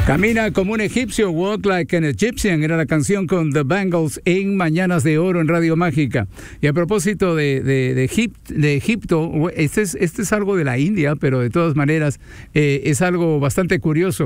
Camina como un egipcio, Walk Like an Egyptian, era la canción con The Bangles en Mañanas de Oro en Radio Mágica. Y a propósito de Egipto, este es algo de la India, pero de todas maneras es algo bastante curioso.